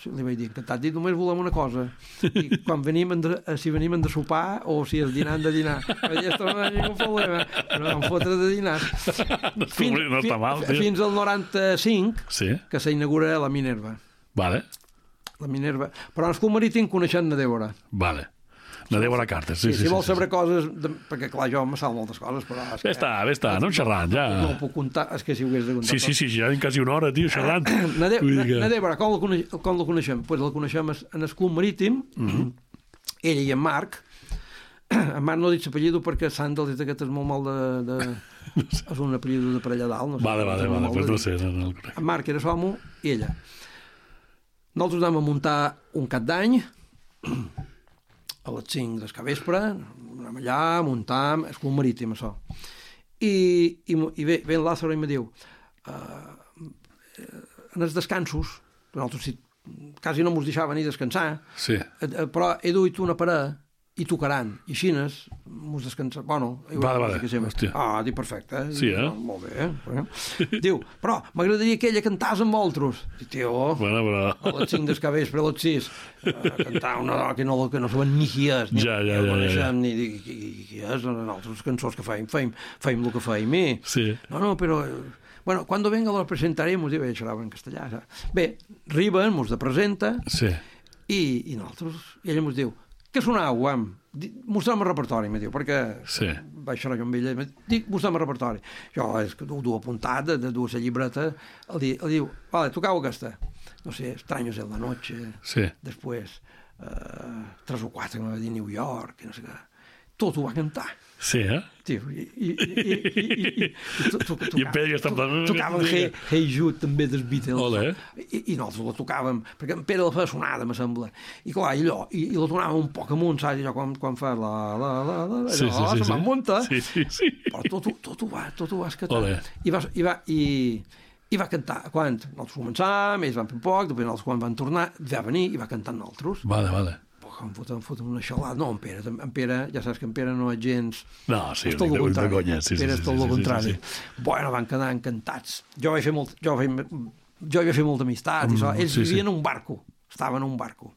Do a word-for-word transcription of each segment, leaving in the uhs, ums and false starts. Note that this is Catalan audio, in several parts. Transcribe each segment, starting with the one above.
li vaig dir, encantat, dit, només volem una cosa. I quan venim, de, si venim de sopar o si és dinant de dinar. Esto no hi ha ningú problema, però em fotre de dinar. No, Fins, no està mal, tio. Fins al noranta-cinc, Sí. que s'inaugura la Minerva. Vale, La Minerva. Però en Escut Marítim coneixent na Débora. vale. Na Débora Cartes, sí, Sí, sí. si sí, vols sí, saber sí. coses, de, perquè clar, jo me sap moltes coses, però... És Bé està, bé està, no xerrant, ja. No ho puc contar, és que si ho hagués de contar Sí, sí, sí, ja en quasi una hora, tio, xerrant. Na, de, Vull na, dir que- na Débora, com la, coneix, com la coneixem? Pues la coneixem en Escut Marítim, mm -hmm. ella i en Marc. En Marc no he dit l'apellido perquè Sandals és d'aquest és molt mal de... de... és un apellido de per allà dalt. No sé, Vale, vale, és molt vale, mal pues de no dir. sé, no, no el conec. En Marc era l'homo i ella. Nosaltres anàvem a muntar un cap d'any a les cinc del capvespre, anàvem allà, muntàvem, Escut Marítim, això. I, i, i ve, ve en Lázaro i me diu uh, en els descansos, nosaltres si, quasi no mos deixaven ni descansar, Sí. eh, però he duit una parada i tocaran, i aixines mos descansar, bueno, Vale, vale, hòstia. ah, dic perfecte, Sí, eh? no, molt bé, eh? Diu, però m'agradaria que ella cantàs amb vosaltres. Dic, tio, Bueno, però... a les cinc del capvespre, a les sis, uh, cantar una dona que no, que no saben ni qui és, ni, Ja, ja, no ja, coneixem, ja. ni qui, qui, qui és, en altres cançons que feim, feim, feim el que feim, i... Sí. No, no, però... eh, Bueno, cuando venga lo presentaremos, i bé, xerrava en castellà. Saps? Bé, arriben, mos de presenta, Sí. i, i nosaltres, i ella mos diu, què sonau, am? Mostra'm el repertori, me diu, perquè Sí. vaig xerrar jo amb ella, me dic, mostra'm el repertori. Jo, és que ho du apuntat, de, de dur la llibreta, el, di, el diu, vale, tocau aquesta. No sé, Extraños en la noche, Sí. després, eh, tres o quatre, que m'ha dit New York, i no sé què. Tot ho va cantar. Sí, eh? Tio, i, i, i, i, i, i, i, to, to, I en Pere ja està en plan- tocaven Hey, hey Jude també dels Beatles. Ole. I, i nosaltres la tocàvem, perquè en Pere la fa sonada, me sembla, i clar, i allò, i, i la tornàvem un poc amunt, saps, allò quan, quan fa la, la, la, la, Sí, sí, allò, sí, se sí. me'n munta, Sí, sí, sí. però tot, ho- tot, ho va, tot ho va escatar. Ole. I va, i va, i, i va cantar, quan nosaltres començàvem, ells van fer poc, després nosaltres quan van tornar, va venir i va cantar amb nosaltres. Vale, vale. Em foten, em foten una xalada. No, en Pere, en Pere, ja saps que en Pere no és gens... No, sí, és tot de- el de contrari. conya, sí, sí, Pere sí, és tot sí, el sí, contrari. sí, Bueno, van quedar encantats. Jo vaig fer molt... Jo vaig, jo vaig fer molta amistat. Mm, i això. Ells sí, sí. vivien en un barco. Estaven en un barco.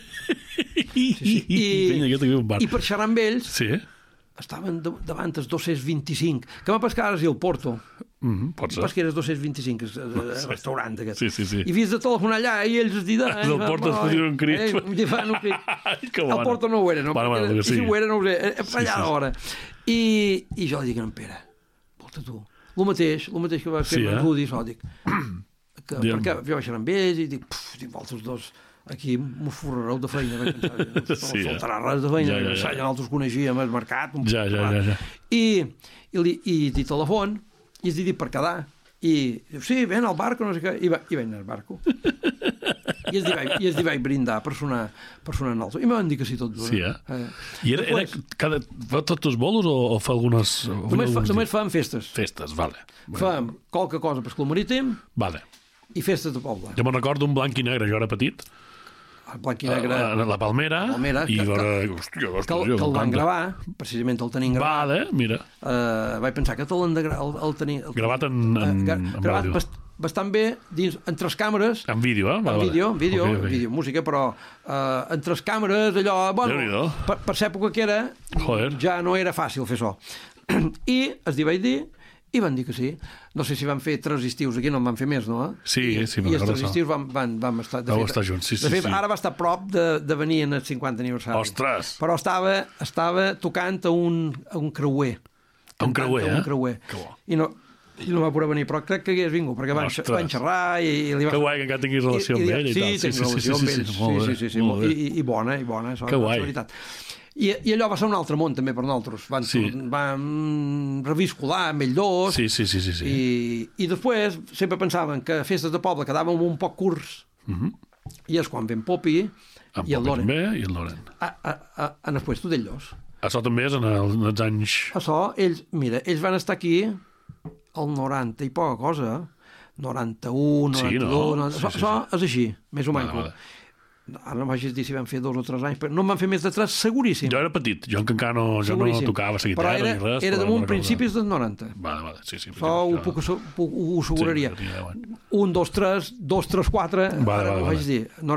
I, sí. I- Penya, aquest aquí un bar. I per xerrar amb ells, Sí, estaven de, davant els dos-cents vint-i-cinc. Que va pescar ara i el Porto. mm, pot ser. Pas que eres dos-cents vint-i-cinc, el, el, el restaurant aquest. Sí, sí, sí. I fins de telefonar allà, i ells es diran... Els del Porto es fotien un crit. Eh, fan un crit. Ai, que El bona. Porto no ho era, no? Bueno, bueno, Perquè que sí. Si ho era, no ho sé. Eh, Sí, Per allà sí. d'hora. I, I jo li dic a en Pere, volta tu, el mateix, el mateix que va fer Sí, amb eh? en Rudi, això, dic, que, Digue'm. perquè jo vaig xerrar amb ells i dic, puf, dic, vosaltres dos, aquí m'ho forrareu de feina, vaig pensar, no Sí, eh? faltarà res de feina, Ja, ja, ja, ja. ja. Nosaltres coneixíem el mercat, un Ja, ja, ja, ja. i, i, li, i di telefon, i es dit per quedar, i diu, sí, ven al barco, no sé què, i, va, i ven al barco. I es di vaig, i es di vaig brindar per sonar, per sonar en alto. I me van dir que sí tot dur. Sí, eh? I era, era Després, cada, fa tots els bolos o, o fa algunes... o només, fa, alguns només dies? fem festes. Festes, vale. Fem qualque cosa per Escut Marítim Vale. i festes de poble. Jo me'n recordo un blanc i negre, jo era petit. El blanc i negre, La, la Palmera. La Palmera, I que- la... que- Hòstia, que, hòstia, el, que el van gravar, precisament el tenim gravat. Vale, mira. Uh, vaig pensar que te l'han de gra el, el tenir... El, Gravat en- en- gra, en gravat àudio. bast, bastant bé dins, en tres càmeres, En vídeo, eh? en Vale, vídeo, vale. vídeo, Ok, ok. vídeo, música, però uh, en tres càmeres, allò, bueno, Déu-n'hi-do. per, per l'època que era, Joder. ja no era fàcil fer això. I es di vaig dir, i van dir que sí. No sé si van fer tres estius aquí, no en van fer més, no? Sí, I, sí, I me'n els recordo tres això. estius van, van, vam estar... Vau estar junts, sí, de sí, fet, sí. ara va estar a prop de, de venir en el cinquanta aniversari. Ostres! Però estava, estava tocant a un, a un creuer. A un creuer, Cantant a eh? un creuer. Que bo. I no, i no va poder venir, però crec que hagués vingut, perquè van, Ostres. van xerrar i, i li va... Que guai que encara tinguis relació I, amb i, ell i sí, tal. tinc relació amb ell. sí, molt bé, sí, sí, sí, molt bé. I, i bona, i bona. Això, Que guai. és veritat. I, I allò va ser un altre món també per nosaltres. Van, Sí. van reviscolar amb ell dos. Sí, sí, sí, sí, sí. I, I després sempre pensaven que festes de poble quedàvem un poc curts. Mhm. I és quan ven Popi En i el Popi Loren. també, i el Loren. A, a, a, en el puesto d'ells. Això també és en, el, en els anys... Això, ells, mira, ells van estar aquí el noranta i poca cosa, noranta-u, Sí, noranta-dos... no? noranta... Sí, Això, sí, això és així, més o Vale, menys. vale. Ara no m'hagis dit si van fer dos o tres anys, però no en van fer més de tres, seguríssim. Jo era petit, jo que encara no, jo no seguríssim. tocava la Però guitarra era, ni res. era però damunt no recordo. principis dels noranta. Vale, vale, sí, sí. Això ho, puc, assu- puc, ho asseguraria. Sí, tenia deu anys. Un, dos, tres, dos, tres, quatre... Vale, ara vale, ho vale. vaig dir.